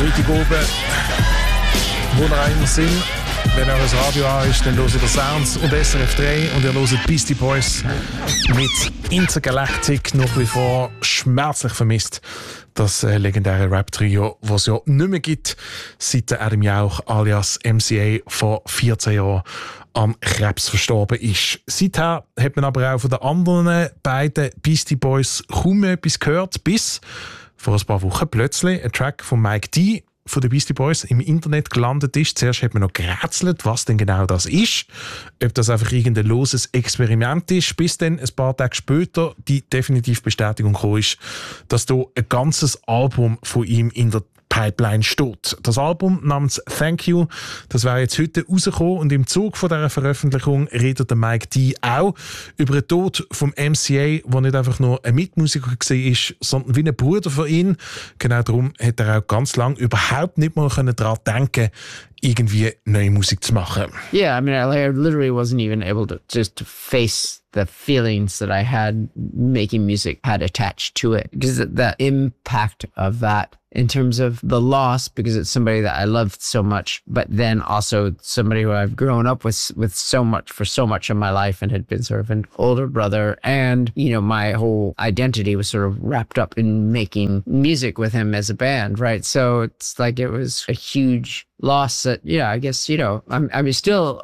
Freitagabend, wo ihr auch immer sind. Wenn euer Radio an ist, dann hört ihr Sounds und SRF 3 und ihr hört Beastie Boys mit Intergalactic, nach wie vor schmerzlich vermisst. Das legendäre Rap-Trio, das es ja nicht mehr gibt, seit der Adam Jauch alias MCA vor 14 Jahren an Krebs verstorben ist. Seither hat man aber auch von den anderen beiden Beastie Boys kaum mehr etwas gehört, bis vor ein paar Wochen plötzlich ein Track von Mike D von den Beastie Boys im Internet gelandet ist. Zuerst hat man noch gerätselt, was denn genau das ist. Ob das einfach irgendein loses Experiment ist, bis dann ein paar Tage später die definitive Bestätigung gekommen ist, dass da ein ganzes Album von ihm in der Pipeline steht. Das Album namens Thank You, das wäre jetzt heute rausgekommen und im Zug von dieser Veröffentlichung redet der Mike D auch über den Tod vom MCA, der nicht einfach nur ein Mitmusiker war, sondern wie ein Bruder von ihm. Genau darum hat er auch ganz lange überhaupt nicht mal daran denken, irgendwie neue Musik zu machen. Yeah, I mean, I literally wasn't even able to just to face the feelings that I had making music had attached to it. Because the impact of that in terms of the loss, because it's somebody that I loved so much, but then also somebody who I've grown up with so much for so much of my life and had been sort of an older brother. And, you know, my whole identity was sort of wrapped up in making music with him as a band, right? So it's like it was a huge loss that, yeah, I guess, you know, I still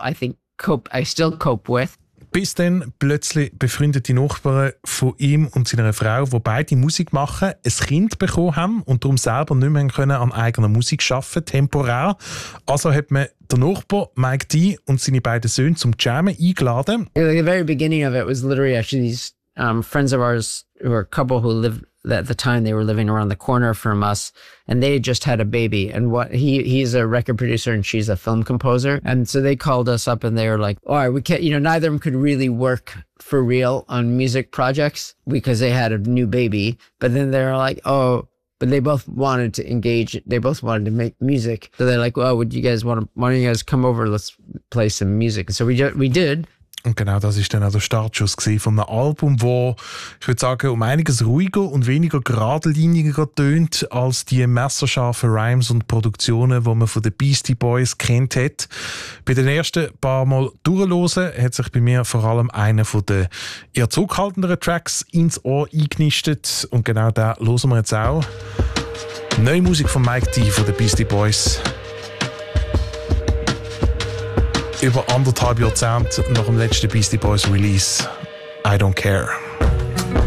cope with. Bis dann plötzlich befreundete Nachbarn von ihm und seiner Frau, die beide Musik machen, ein Kind bekommen haben und darum selber nicht mehr können an eigener Musik arbeiten, temporär. Also hat man den Nachbar Mike D und seine beiden Söhne zum Jammen eingeladen. The very beginning of it was literally actually these friends of ours who were a couple who lived at the time they were living around the corner from us, and they had just had a baby, and he's a record producer and she's a film composer, and so they called us up and they were like, all right, we can't, you know, neither of them could really work for real on music projects because they had a new baby, but then they were like, oh, but they both wanted to engage, they both wanted to make music, so they're like, well, why don't you guys come over, let's play some music. And so we did. Und genau das war dann auch der Startschuss von einem Album, das, ich würde sagen, um einiges ruhiger und weniger geradliniger tönt als die messerscharfen Rhymes und Produktionen, die man von den Beastie Boys kennt hat. Bei den ersten paar Mal durchhören hat sich bei mir vor allem einer von den eher zurückhaltenderen Tracks ins Ohr eingenistet. Und genau da hören wir jetzt auch. Neue Musik von Mike D von den Beastie Boys. Über 1,5 Jahrzehnte nach dem letzten Beastie Boys Release. I Don't Care.